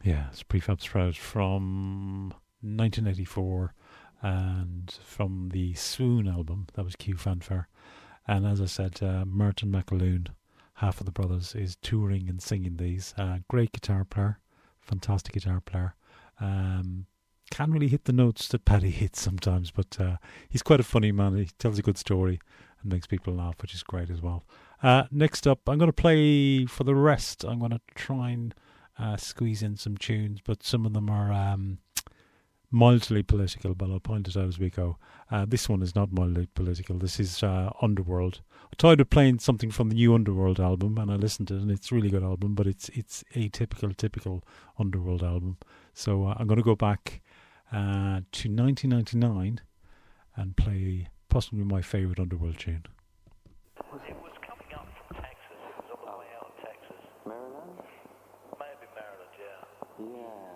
Yeah, it's Prefab Sprout from 1984 and from the Swoon album. That was Q Fanfare. And as I said, Martin McAloon, half of the brothers, is touring and singing these. Great guitar player, fantastic guitar player. Can't really hit the notes that Paddy hits sometimes, but he's quite a funny man. He tells a good story and makes people laugh, which is great as well. Next up, I'm going to play for the rest. I'm going to try and squeeze in some tunes, but some of them are mildly political, but I'll point it out as we go. This one is not mildly political. This is Underworld. I tried playing something from the new Underworld album, and I listened to it, and it's a really good album, but it's a typical Underworld album. So I'm going to go back to 1999 and play possibly my favourite Underworld tune.